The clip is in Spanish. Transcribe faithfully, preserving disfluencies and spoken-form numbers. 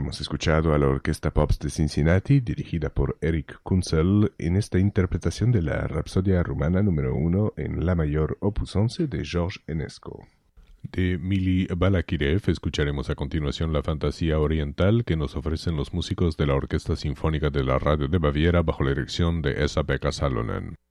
Hemos escuchado a la Orquesta Pops de Cincinnati, dirigida por Eric Kunzel, en esta interpretación de la Rapsodia Rumana número uno en La mayor, opus once de George Enesco. De Mili Balakirev escucharemos a continuación la fantasía oriental que nos ofrecen los músicos de la Orquesta Sinfónica de la Radio de Baviera bajo la dirección de Esa-Pekka Salonen.